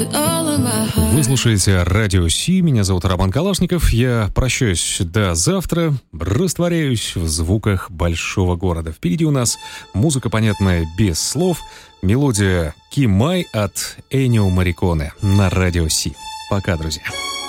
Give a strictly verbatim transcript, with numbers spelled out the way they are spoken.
Вы слушаете Радио Си, меня зовут Роман Калашников. Я прощаюсь до завтра, растворяюсь в звуках большого города. Впереди у нас музыка, понятная без слов, мелодия «Кимай» от Эннио Морриконе на Радио Си. Пока, друзья.